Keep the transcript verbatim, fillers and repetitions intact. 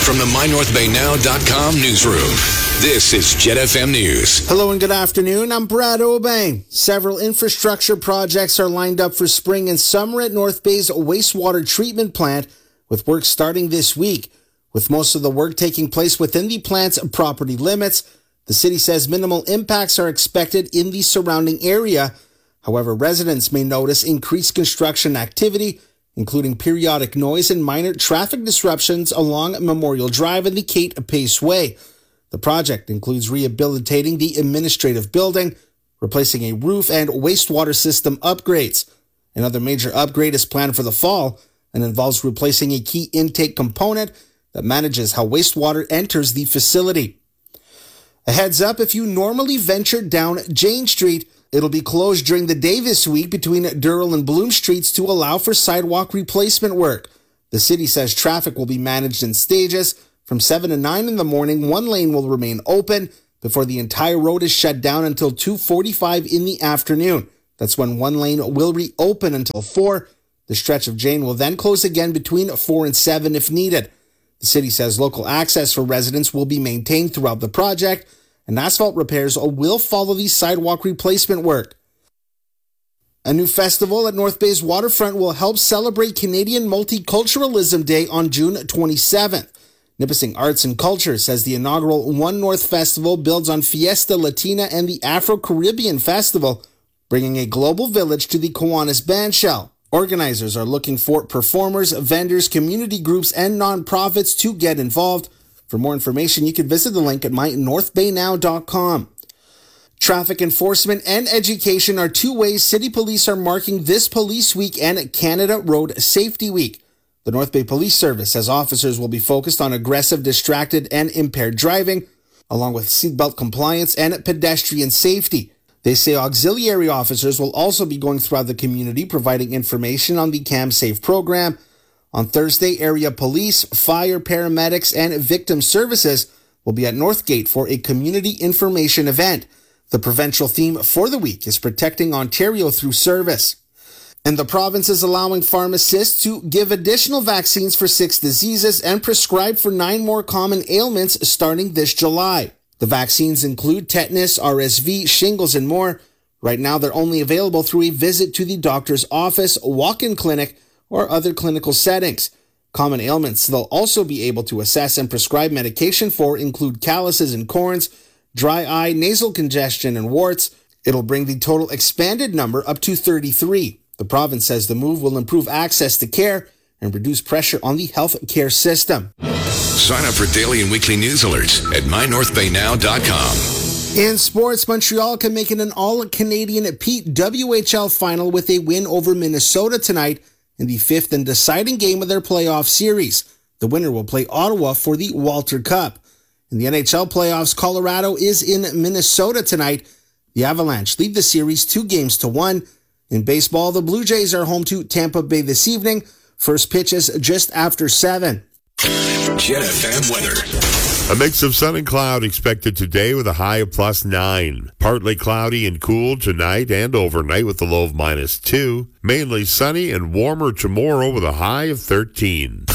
From the my north bay now dot com newsroom, this is Jet F M News. Hello and good afternoon. I'm Brad Obey. Several infrastructure projects are lined up for spring and summer at North Bay's wastewater treatment plant, with work starting this week. With most of the work taking place within the plant's property limits, the city says minimal impacts are expected in the surrounding area. However, residents may notice increased construction activity, including periodic noise and minor traffic disruptions along Memorial Drive and the Kate Pace Way. The project includes rehabilitating the administrative building, replacing a roof, and wastewater system upgrades. Another major upgrade is planned for the fall and involves replacing a key intake component that manages how wastewater enters the facility. A heads up, if you normally venture down Jane Street, it'll be closed during the day this week between Durrell and Bloom Streets to allow for sidewalk replacement work. The city says traffic will be managed in stages. From seven to nine in the morning, one lane will remain open before the entire road is shut down until two forty-five in the afternoon. That's when one lane will reopen until four. The stretch of Jane will then close again between four and seven if needed. The city says local access for residents will be maintained throughout the project, and asphalt repairs will follow the sidewalk replacement work. A new festival at North Bay's waterfront will help celebrate Canadian Multiculturalism Day on June twenty-seventh. Nipissing Arts and Culture says the inaugural One North Festival builds on Fiesta Latina and the Afro-Caribbean Festival, bringing a global village to the Kiwanis Bandshell. Organizers are looking for performers, vendors, community groups, and nonprofits to get involved. For more information, you can visit the link at my north bay now dot com. Traffic enforcement and education are two ways city police are marking this Police Week and Canada Road Safety Week. The North Bay Police Service says officers will be focused on aggressive, distracted, and impaired driving, along with seatbelt compliance and pedestrian safety. They say auxiliary officers will also be going throughout the community providing information on the CamSafe program. On Thursday, area police, fire, paramedics, and victim services will be at Northgate for a community information event. The provincial theme for the week is Protecting Ontario Through Service. And the province is allowing pharmacists to give additional vaccines for six diseases and prescribe for nine more common ailments starting this July. The vaccines include tetanus, R S V, shingles, and more. Right now, they're only available through a visit to the doctor's office, walk-in clinic, or other clinical settings. Common ailments they'll also be able to assess and prescribe medication for include calluses and corns, dry eye, nasal congestion, and warts. It'll bring the total expanded number up to thirty-three. The province says the move will improve access to care and reduce pressure on the health care system. Sign up for daily and weekly news alerts at my north bay now dot com. In sports, Montreal can make it an all-Canadian Pete W H L final with a win over Minnesota tonight in the fifth and deciding game of their playoff series. The winner will play Ottawa for the Walter Cup. In the N H L playoffs, Colorado is in Minnesota tonight. The Avalanche lead the series two games to one. In baseball, the Blue Jays are home to Tampa Bay this evening. First pitch is just after seven. Jet F M weather. A mix of sun and cloud expected today with a high of plus nine. Partly cloudy and cool tonight and overnight with a low of minus two. Mainly sunny and warmer tomorrow with a high of thirteen.